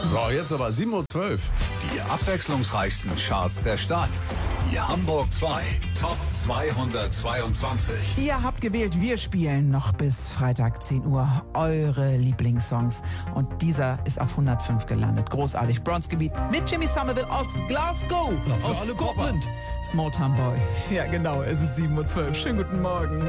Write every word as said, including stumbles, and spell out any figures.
So, jetzt aber sieben Uhr zwölf. Die abwechslungsreichsten Charts der Stadt. Die Hamburg zwei Top zweihundertzweiundzwanzig. Ihr habt gewählt, wir spielen noch bis Freitag zehn Uhr eure Lieblingssongs. Und dieser ist auf hundertfünf gelandet. Großartig. Bronzegebiet mit Jimmy Somerville aus Glasgow, Ja, für aus alle Scotland. Small Town Boy. Ja, genau, es ist sieben Uhr zwölf. Schönen guten Morgen.